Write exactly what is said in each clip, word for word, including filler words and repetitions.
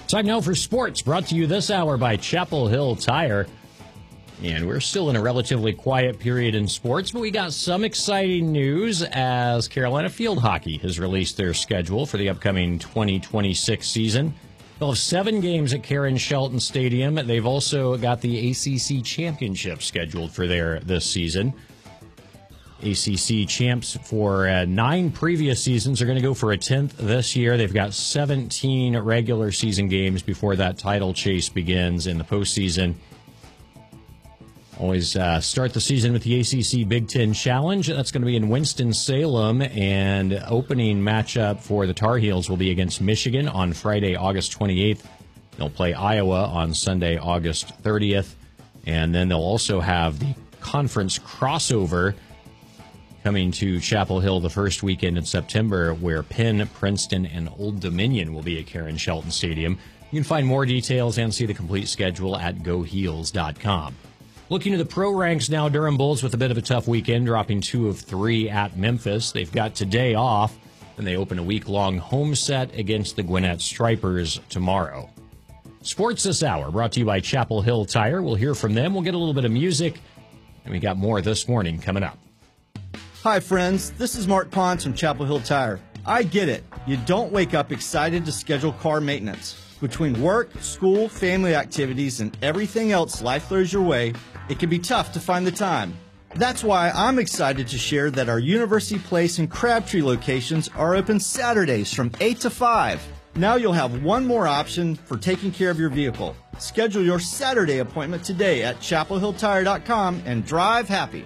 Time now for sports, brought to you this hour by Chapel Hill Tire. And we're still in a relatively quiet period in sports, but we got some exciting news as Carolina Field Hockey has released their schedule for the upcoming twenty twenty-six season. They'll have seven games at Karen Shelton Stadium. They've also got the A C C Championship scheduled for there this season. A C C champs for uh, nine previous seasons are going to go for a tenth this year. They've got seventeen regular season games before that title chase begins in the postseason. Always uh, start the season with the A C C Big Ten Challenge. That's going to be in Winston-Salem, and opening matchup for the Tar Heels will be against Michigan on Friday, August twenty-eighth. They'll play Iowa on Sunday, August thirtieth, and then they'll also have the conference crossover coming to Chapel Hill the first weekend in September, where Penn, Princeton, and Old Dominion will be at Karen Shelton Stadium. You can find more details and see the complete schedule at go heels dot com. Looking to the pro ranks now, Durham Bulls with a bit of a tough weekend, dropping two of three at Memphis. They've got today off, and they open a week-long home set against the Gwinnett Stripers tomorrow. Sports this hour, brought to you by Chapel Hill Tire. We'll hear from them. We'll get a little bit of music, and we got more this morning coming up. Hi, friends. This is Mark Pons from Chapel Hill Tire. I get it. You don't wake up excited to schedule car maintenance. Between work, school, family activities, and everything else life throws your way, it can be tough to find the time. That's why I'm excited to share that our University Place and Crabtree locations are open Saturdays from eight to five. Now you'll have one more option for taking care of your vehicle. Schedule your Saturday appointment today at chapel hill tire dot com and drive happy.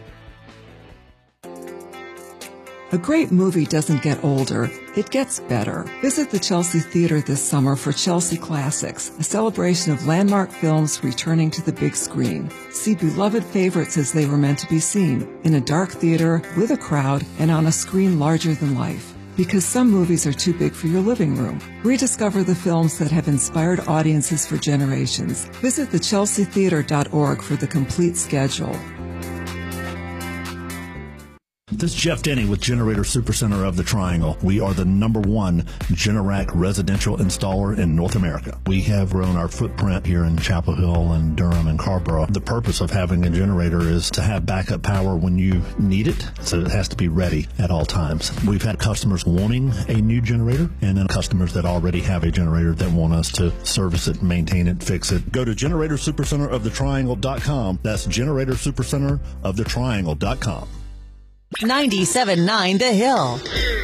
A great movie doesn't get older, it gets better. Visit the Chelsea Theater this summer for Chelsea Classics, a celebration of landmark films returning to the big screen. See beloved favorites as they were meant to be seen, in a dark theater, with a crowd, and on a screen larger than life. Because some movies are too big for your living room. Rediscover the films that have inspired audiences for generations. Visit the chelsea theater dot org for the complete schedule. This is Jeff Denny with Generator Supercenter of the Triangle. We are the number one Generac residential installer in North America. We have grown our footprint here in Chapel Hill and Durham and Carrboro. The purpose of having a generator is to have backup power when you need it, so it has to be ready at all times. We've had customers wanting a new generator, and then customers that already have a generator that want us to service it, maintain it, fix it. Go to generator supercenter of the triangle dot com. That's generator supercenter of the triangle dot com. ninety-seven point nine The Hill.